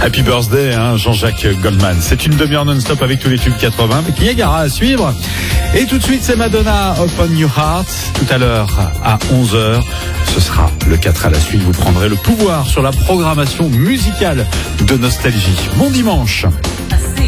Happy birthday, Jean-Jacques Goldman. C'est une demi-heure non-stop avec tous les tubes 80, avec Niagara à suivre. Et tout de suite, c'est Madonna, Open Your Heart. Tout à l'heure, à 11h, ce sera le 4 à la suite. Vous prendrez le pouvoir sur la programmation musicale de Nostalgie. Bon dimanche.